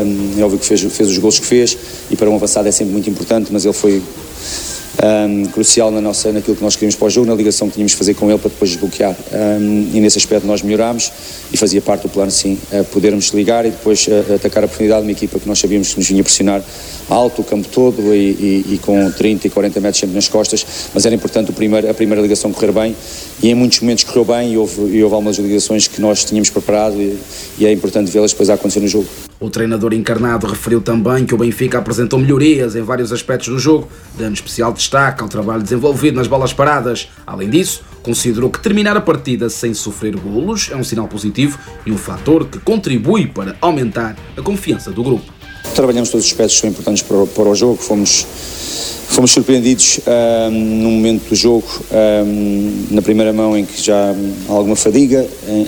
É óbvio que fez os golos que fez, e para um avançado é sempre muito importante, mas ele foi crucial naquilo que nós queríamos para o jogo, na ligação que tínhamos que fazer com ele para depois desbloquear, e nesse aspecto nós melhorámos, e fazia parte do plano, sim, podermos ligar e depois atacar a oportunidade de uma equipa que nós sabíamos que nos vinha pressionar alto o campo todo e com 30 e 40 metros sempre nas costas, mas era importante a primeira ligação correr bem, e em muitos momentos correu bem, e houve algumas ligações que nós tínhamos preparado, e é importante vê-las depois a acontecer no jogo. O treinador encarnado referiu também que o Benfica apresentou melhorias em vários aspectos do jogo, dando especial destaque ao trabalho desenvolvido nas bolas paradas. Além disso, considerou que terminar a partida sem sofrer golos é um sinal positivo e um fator que contribui para aumentar a confiança do grupo. Trabalhamos todos os aspectos que são importantes para o jogo. Fomos surpreendidos no momento do jogo, na primeira mão, em que já há alguma fadiga,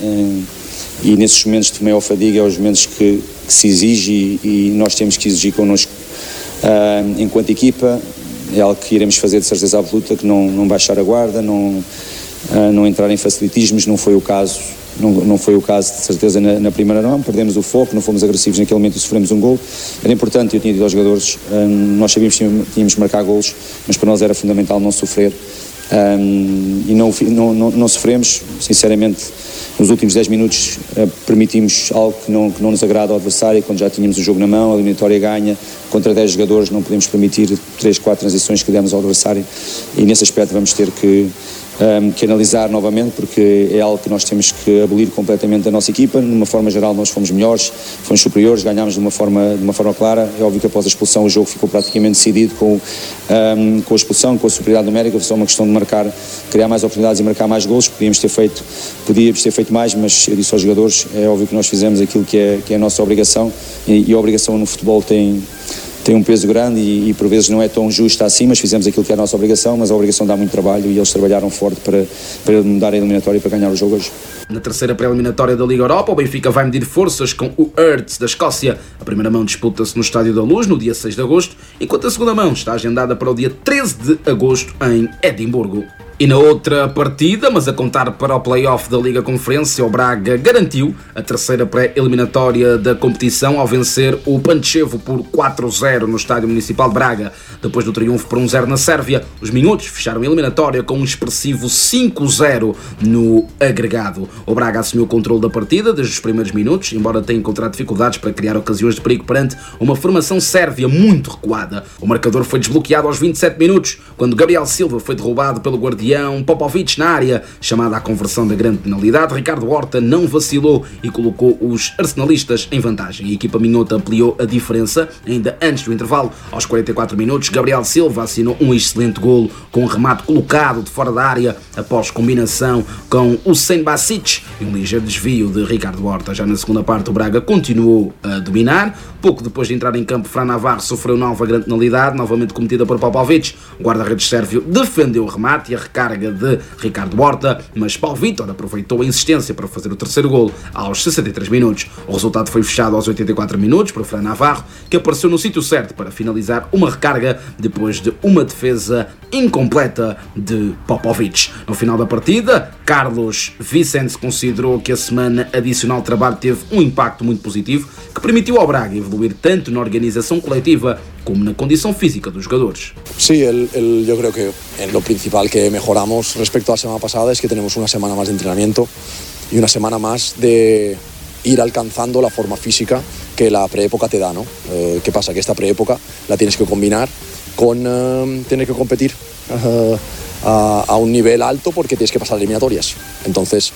e nesses momentos de maior fadiga, os momentos que se exige, e nós temos que exigir connosco enquanto equipa. É algo que iremos fazer de certeza absoluta, que não baixar a guarda, não entrar em facilitismos. Não foi o caso de certeza na primeira mão. Perdemos o foco, não fomos agressivos naquele momento e sofremos um gol. Era importante, eu tinha dito aos jogadores, nós sabíamos que tínhamos de marcar golos, mas para nós era fundamental não sofrer, e não sofremos. Sinceramente, nos últimos 10 minutos permitimos algo que não nos agrada ao adversário, quando já tínhamos o jogo na mão, a eliminatória ganha, contra 10 jogadores não podemos permitir 3, 4 transições que demos ao adversário, e nesse aspecto vamos ter que analisar novamente, porque é algo que nós temos que abolir completamente da nossa equipa. De uma forma geral nós fomos melhores, fomos superiores, ganhámos de uma forma clara. É óbvio que após a expulsão o jogo ficou praticamente decidido com a expulsão, com a superioridade numérica. Foi só uma questão de criar mais oportunidades e marcar mais golos. Podíamos ter feito mais, mas eu disse aos jogadores, é óbvio que nós fizemos aquilo que é a nossa obrigação, e a obrigação no futebol tem um peso grande, e por vezes não é tão justa assim, mas fizemos aquilo que é a nossa obrigação, mas a obrigação dá muito trabalho, e eles trabalharam forte para mudar a eliminatória e para ganhar o jogo hoje. Na terceira pré-eliminatória da Liga Europa, o Benfica vai medir forças com o Hearts da Escócia. A primeira mão disputa-se no Estádio da Luz, no dia 6 de agosto, enquanto a segunda mão está agendada para o dia 13 de agosto, em Edimburgo. E na outra partida, mas a contar para o play-off da Liga Conferência, o Braga garantiu a terceira pré-eliminatória da competição ao vencer o Pančevo por 4-0 no Estádio Municipal de Braga. Depois do triunfo por 1-0 na Sérvia, os minhotos fecharam a eliminatória com um expressivo 5-0 no agregado. O Braga assumiu o controle da partida desde os primeiros minutos, embora tenha encontrado dificuldades para criar ocasiões de perigo perante uma formação sérvia muito recuada. O marcador foi desbloqueado aos 27 minutos, quando Gabriel Silva foi derrubado pelo guardião Popovic na área, chamada à conversão da grande penalidade. Ricardo Horta não vacilou e colocou os arsenalistas em vantagem. A equipa minhota ampliou a diferença ainda antes do intervalo. Aos 44 minutos, Gabriel Silva assinou um excelente golo com um remate colocado de fora da área após combinação com Hussein Basic e um ligeiro desvio de Ricardo Horta. Já na segunda parte, o Braga continuou a dominar. Pouco depois de entrar em campo, Fran Navarro sofreu nova grande penalidade, novamente cometida por Popovic. O guarda-redes sérvio defendeu o remate e a recarga de Ricardo Horta, mas Paulo Vítor aproveitou a insistência para fazer o terceiro golo aos 63 minutos. O resultado foi fechado aos 84 minutos por Fran Navarro, que apareceu no sítio certo para finalizar uma recarga depois de uma defesa incompleta de Popovic. No final da partida, Carlos Vicente considerou que a semana adicional de trabalho teve um impacto muito positivo, que permitiu ao Braga evoluir tanto na organização coletiva como na condición física de los jugadores. Sí, yo creo que en lo principal que mejoramos respecto a la semana pasada es que tenemos una semana más de entrenamiento y una semana más de ir alcanzando la forma física que la preépoca te da, ¿no? ¿Qué pasa? Que esta preépoca la tienes que combinar con tener que competir a un nivel alto porque tienes que pasar eliminatorias. Entonces,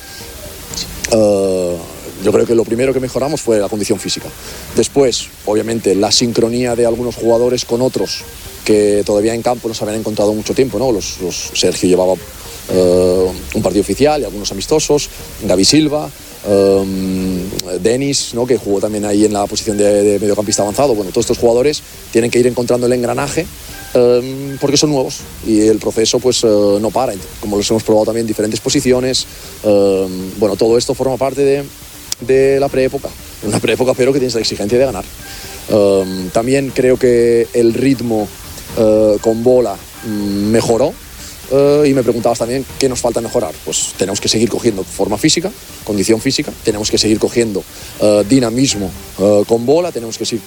yo creo que lo primero que mejoramos fue la condición física. Después, obviamente, la sincronía de algunos jugadores con otros que todavía en campo no se habían encontrado mucho tiempo, ¿no? Sergio llevaba un partido oficial y algunos amistosos, David Silva, Denis, ¿no? Que jugó también ahí en la posición de mediocampista avanzado. Bueno, todos estos jugadores tienen que ir encontrando el engranaje porque son nuevos y el proceso pues no para, como los hemos probado también en diferentes posiciones. Bueno, todo esto forma parte de la preépoca, una preépoca pero que tienes la exigencia de ganar. También creo que el ritmo con bola mejoró. Y me preguntabas también qué nos falta mejorar. Pues tenemos que seguir cogiendo forma física, condición física, tenemos que seguir cogiendo dinamismo con bola, tenemos que